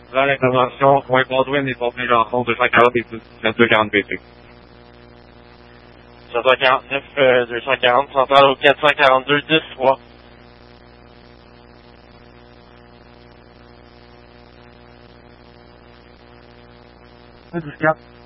Là, l'intervention, Point Baldwin et Portée Janson, 240 et 2240 BC. 749, 240, centrale au 442, 10-3. Ouais, 12-4.